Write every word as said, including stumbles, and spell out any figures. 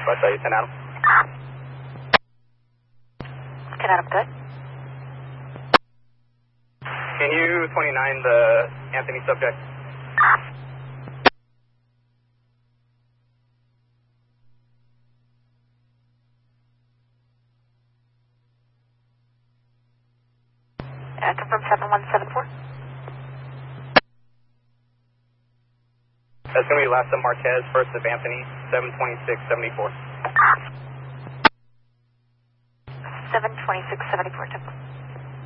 West side, ten Adam. ten Adam, good. Can you twenty-nine the Anthony subject? Uh, confirm seven one seven four. That's going to be last of Marquez, first of Anthony, seven twenty-six seventy-four. seven twenty-six seventy-four, tempo.